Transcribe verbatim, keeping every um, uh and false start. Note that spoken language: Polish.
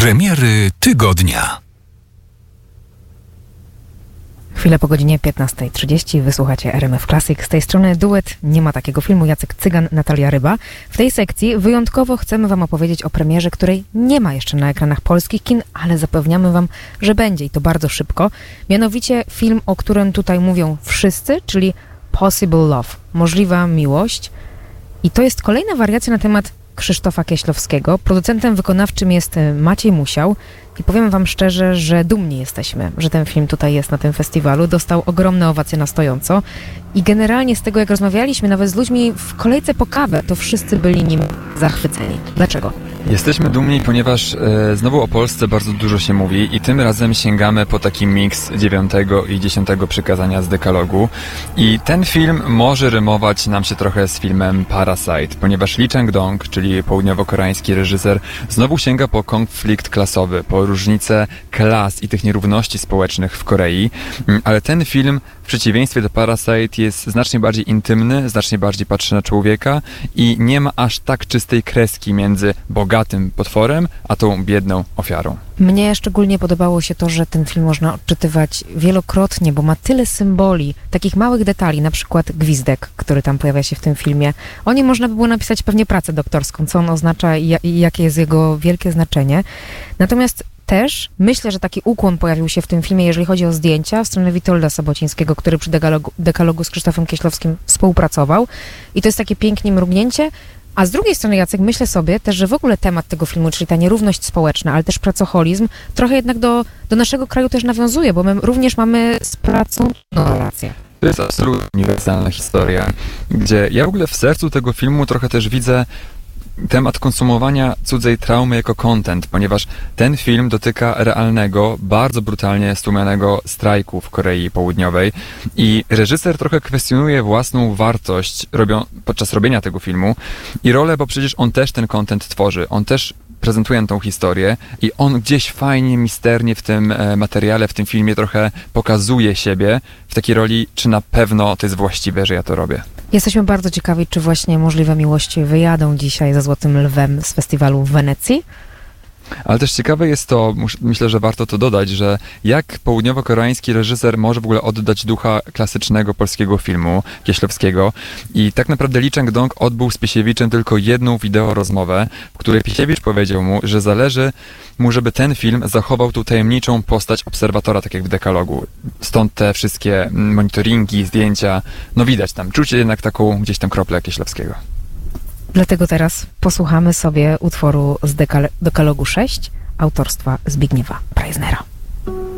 Premiery tygodnia. Chwilę po godzinie piętnasta trzydzieści wysłuchacie R M F Classic. Z tej strony duet Nie ma takiego filmu. Jacek Cygan, Natalia Ryba. W tej sekcji wyjątkowo chcemy wam opowiedzieć o premierze, której nie ma jeszcze na ekranach polskich kin, ale zapewniamy wam, że będzie i to bardzo szybko. Mianowicie film, o którym tutaj mówią wszyscy, czyli Possible Love. Możliwa miłość. I to jest kolejna wariacja na temat Krzysztofa Kieślowskiego. Producentem wykonawczym jest Maciej Musiał i powiem wam szczerze, że dumni jesteśmy, że ten film tutaj jest na tym festiwalu. Dostał ogromne owacje na stojąco i generalnie z tego, jak rozmawialiśmy nawet z ludźmi w kolejce po kawę, to wszyscy byli nim zachwyceni. Dlaczego? Jesteśmy dumni, ponieważ e, znowu o Polsce bardzo dużo się mówi i tym razem sięgamy po taki miks dziewiątego i dziesiątego przykazania z dekalogu. I ten film może rymować nam się trochę z filmem Parasite, ponieważ Lee Chang-dong, czyli południowo-koreański reżyser, znowu sięga po konflikt klasowy, po różnice klas i tych nierówności społecznych w Korei. Ale ten film, w przeciwieństwie do Parasite, jest znacznie bardziej intymny, znacznie bardziej patrzy na człowieka i nie ma aż tak czystej kreski między bogatym potworem, a tą biedną ofiarą. Mnie szczególnie podobało się to, że ten film można odczytywać wielokrotnie, bo ma tyle symboli, takich małych detali, na przykład gwizdek, który tam pojawia się w tym filmie. O nim można by było napisać pewnie pracę doktorską, co on oznacza i, i jakie jest jego wielkie znaczenie. Natomiast też myślę, że taki ukłon pojawił się w tym filmie, jeżeli chodzi o zdjęcia, w stronę Witolda Sobocińskiego, który przy dekalogu, dekalogu z Krzysztofem Kieślowskim współpracował. I to jest takie pięknie mrugnięcie. A z drugiej strony, Jacek, myślę sobie też, że w ogóle temat tego filmu, czyli ta nierówność społeczna, ale też pracoholizm, trochę jednak do, do naszego kraju też nawiązuje, bo my również mamy z pracą no, relację. To jest absolutnie uniwersalna historia, gdzie ja w ogóle w sercu tego filmu trochę też widzę temat konsumowania cudzej traumy jako content, ponieważ ten film dotyka realnego, bardzo brutalnie stłumionego strajku w Korei Południowej i reżyser trochę kwestionuje własną wartość robią, podczas robienia tego filmu i rolę, bo przecież on też ten content tworzy, on też prezentuje tą historię i on gdzieś fajnie, misternie w tym e, materiale, w tym filmie trochę pokazuje siebie w takiej roli, czy na pewno to jest właściwe, że ja to robię. Jesteśmy bardzo ciekawi, czy właśnie Możliwe miłości wyjadą dzisiaj ze Złotym Lwem z festiwalu w Wenecji. Ale też ciekawe jest to, myślę, że warto to dodać, że jak południowo-koreański reżyser może w ogóle oddać ducha klasycznego polskiego filmu Kieślowskiego i tak naprawdę Lee Chang-dong odbył z Pisiewiczem tylko jedną wideo rozmowę, w której Pisiewicz powiedział mu, że zależy mu, żeby ten film zachował tą tajemniczą postać obserwatora, tak jak w dekalogu. Stąd te wszystkie monitoringi, zdjęcia, no widać tam, czuć jednak taką gdzieś tam kroplę Kieślowskiego. Dlatego teraz posłuchamy sobie utworu z dekal- dekalogu sześć autorstwa Zbigniewa Preissnera.